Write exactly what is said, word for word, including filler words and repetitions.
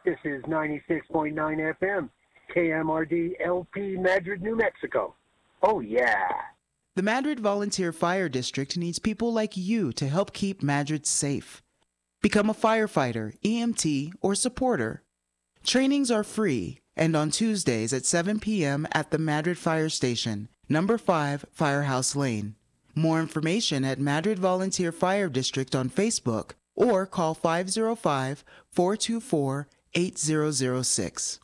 This is ninety-six point nine F M, K M R D L P, Madrid, New Mexico. Oh, yeah. The Madrid Volunteer Fire District needs people like you to help keep Madrid safe. Become a firefighter, E M T, or supporter. Trainings are free and on Tuesdays at seven p.m. at the Madrid Fire Station, number five Firehouse Lane. More information at Madrid Volunteer Fire District on Facebook or call five oh five, four two four, eight zero zero six.